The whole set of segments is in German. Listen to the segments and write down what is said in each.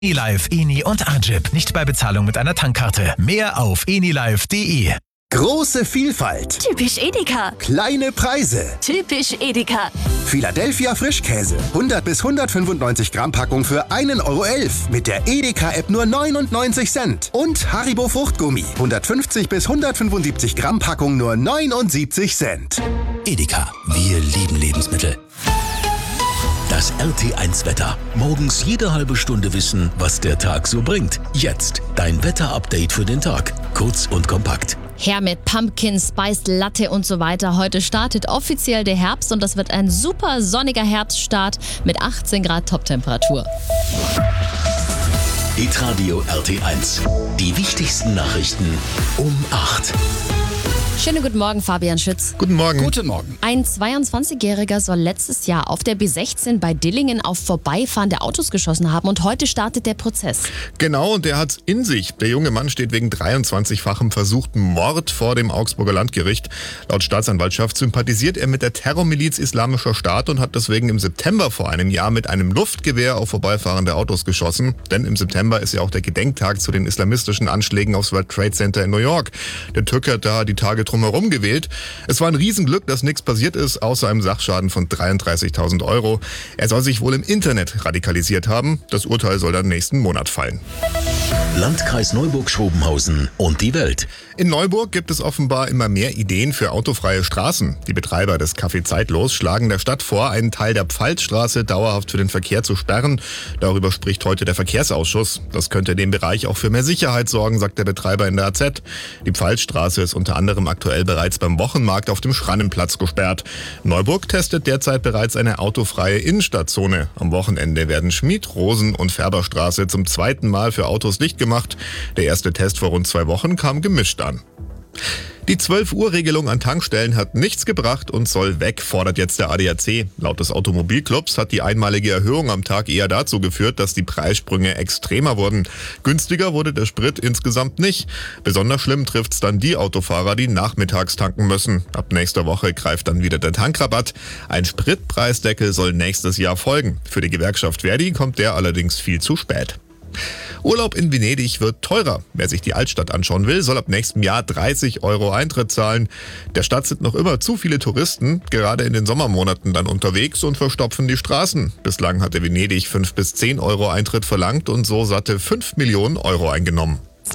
Live, Eni und Ajip. Nicht bei Bezahlung mit einer Tankkarte. Mehr auf enilive.de. Große Vielfalt. Typisch Edeka. Kleine Preise. Typisch Edeka. Philadelphia Frischkäse. 100 bis 195 Gramm Packung für 1,11 € mit der Edeka-App nur 99 Cent. Und Haribo Fruchtgummi. 150 bis 175 Gramm Packung nur 79 Cent. Edeka, wir lieben Lebensmittel. Das RT1-Wetter. Morgens jede halbe Stunde wissen, was der Tag so bringt. Jetzt dein Wetter-Update für den Tag. Kurz und kompakt. Her mit Pumpkin, Spiced Latte und so weiter. Heute startet offiziell der Herbst und das wird ein super sonniger Herbststart mit 18 Grad Toptemperatur. Hitradio RT1. Die wichtigsten Nachrichten um 8. Schönen guten Morgen, Fabian Schütz. Guten Morgen. Guten Morgen. Ein 22-Jähriger soll letztes Jahr auf der B16 bei Dillingen auf vorbeifahrende Autos geschossen haben und heute startet der Prozess. Genau, und der hat's in sich. Der junge Mann steht wegen 23-fachem versuchten Mord vor dem Augsburger Landgericht. Laut Staatsanwaltschaft sympathisiert er mit der Terrormiliz Islamischer Staat und hat deswegen im September vor einem Jahr mit einem Luftgewehr auf vorbeifahrende Autos geschossen. Denn im September ist ja auch der Gedenktag zu den islamistischen Anschlägen aufs World Trade Center in New York. Der Türke hat da die Tage drumherum gewählt. Es war ein Riesenglück, dass nichts passiert ist, außer einem Sachschaden von 33.000 €. Er soll sich wohl im Internet radikalisiert haben. Das Urteil soll dann nächsten Monat fallen. Landkreis Neuburg-Schrobenhausen und die Welt. In Neuburg gibt es offenbar immer mehr Ideen für autofreie Straßen. Die Betreiber des Café Zeitlos schlagen der Stadt vor, einen Teil der Pfalzstraße dauerhaft für den Verkehr zu sperren. Darüber spricht heute der Verkehrsausschuss. Das könnte in dem Bereich auch für mehr Sicherheit sorgen, sagt der Betreiber in der AZ. Die Pfalzstraße ist unter anderem aktuell bereits beim Wochenmarkt auf dem Schrannenplatz gesperrt. Neuburg testet derzeit bereits eine autofreie Innenstadtzone. Am Wochenende werden Schmied-, Rosen- und Färberstraße zum zweiten Mal für Autos dicht gemacht. Der erste Test vor rund 2 Wochen kam gemischt an. Die 12-Uhr-Regelung an Tankstellen hat nichts gebracht und soll weg, fordert jetzt der ADAC. Laut des Automobilclubs hat die einmalige Erhöhung am Tag eher dazu geführt, dass die Preissprünge extremer wurden. Günstiger wurde der Sprit insgesamt nicht. Besonders schlimm trifft's dann die Autofahrer, die nachmittags tanken müssen. Ab nächster Woche greift dann wieder der Tankrabatt. Ein Spritpreisdeckel soll nächstes Jahr folgen. Für die Gewerkschaft Verdi kommt der allerdings viel zu spät. Urlaub in Venedig wird teurer. Wer sich die Altstadt anschauen will, soll ab nächstem Jahr 30 € Eintritt zahlen. Der Stadt sind noch immer zu viele Touristen, gerade in den Sommermonaten dann unterwegs und verstopfen die Straßen. Bislang hatte Venedig 5 bis 10 € Eintritt verlangt und so satte 5 Millionen € eingenommen.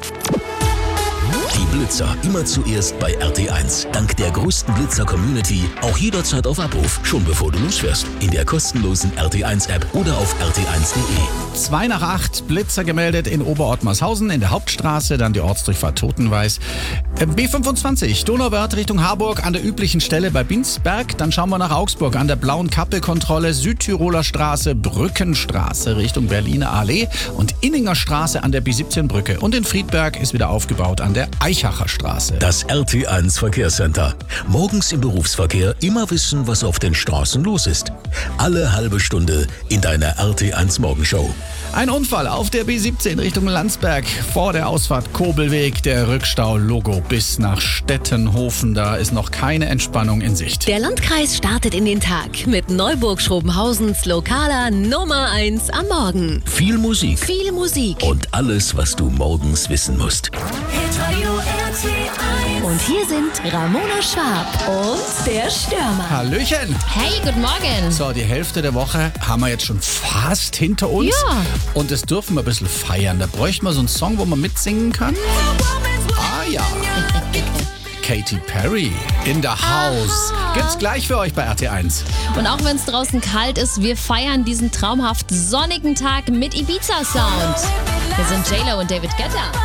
Die Blitzer immer zuerst bei RT1. Dank der größten Blitzer-Community auch jederzeit auf Abruf. Schon bevor du losfährst. In der kostenlosen RT1-App oder auf rt1.de. 2 nach 8, Blitzer gemeldet in Oberottmarshausen in der Hauptstraße, dann die Ortsdurchfahrt Totenweiß. B25, Donauwörth Richtung Harburg an der üblichen Stelle bei Binsberg. Dann schauen wir nach Augsburg an der Blauen Kappe-Kontrolle, Südtiroler Straße, Brückenstraße Richtung Berliner Allee und Inninger Straße an der B17-Brücke. Und in Friedberg ist wieder aufgebaut an der Eichacher Straße. Das RT1 Verkehrscenter. Morgens im Berufsverkehr immer wissen, was auf den Straßen los ist. Alle halbe Stunde in deiner RT1 Morgenshow. Ein Unfall auf der B17 Richtung Landsberg. Vor der Ausfahrt Kobelweg, der Rückstau-Logo bis nach Stettenhofen. Da ist noch keine Entspannung in Sicht. Der Landkreis startet in den Tag mit Neuburg-Schrobenhausens lokaler Nummer 1 am Morgen. Viel Musik. Viel Musik. Und alles, was du morgens wissen musst. Hitradio RT1. Und hier sind Ramona Schwab und der Stürmer. Hallöchen. Hey, guten Morgen. So, die Hälfte der Woche haben wir jetzt schon fast hinter uns. Ja. Und das dürfen wir ein bisschen feiern. Da bräuchten wir so einen Song, wo man mitsingen kann. Ah ja. Katy Perry, In the House. Gibt's gleich für euch bei RT1. Und auch wenn es draußen kalt ist, wir feiern diesen traumhaft sonnigen Tag mit Ibiza-Sound. Wir sind J-Lo und David Guetta.